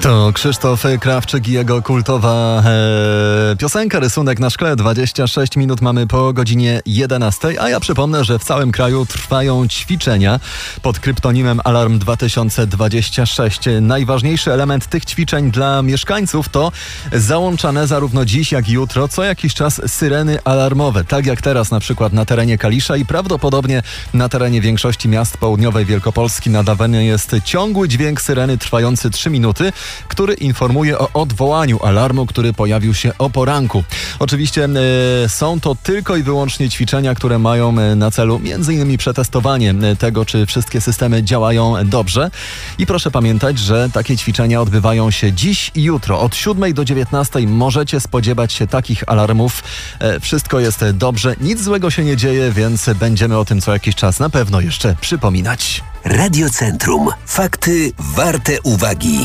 To Krzysztof Krawczyk i jego kultowa piosenka Rysunek na szkle. 26 minut mamy po godzinie 11, a ja przypomnę, że w całym kraju trwają ćwiczenia pod kryptonimem Alarm 2026. Najważniejszy element tych ćwiczeń dla mieszkańców to załączane zarówno dziś, jak i jutro co jakiś czas syreny alarmowe. Tak jak teraz na przykład na terenie Kalisza i prawdopodobnie na terenie większości miast południowej Wielkopolski nadawany jest ciągły dźwięk syreny trwający 3 minuty, który informuje o odwołaniu alarmu, który pojawił się o poranku. Oczywiście są to tylko i wyłącznie ćwiczenia, które mają na celu m.in. przetestowanie tego, czy wszystkie systemy działają dobrze. I proszę pamiętać, że takie ćwiczenia odbywają się dziś i jutro. Od 7 do 19 możecie spodziewać się takich alarmów. Wszystko jest dobrze, nic złego się nie dzieje, więc będziemy o tym co jakiś czas na pewno jeszcze przypominać. Radio Centrum. Fakty warte uwagi.